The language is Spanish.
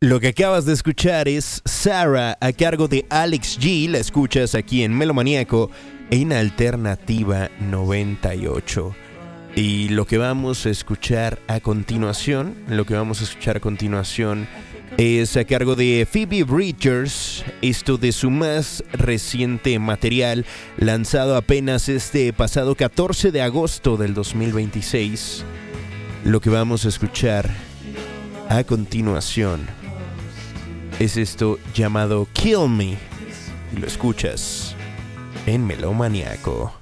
Lo que acabas de escuchar es Sarah a cargo de Alex G. La escuchas aquí en Melomaniaco en Alternativa 98. Y lo que vamos a escuchar a continuación, es a cargo de Phoebe Bridgers, esto de su más reciente material, lanzado apenas este pasado 14 de agosto del 2026. Lo que vamos a escuchar a continuación es esto llamado Kill Me. Y lo escuchas en Melomaniaco.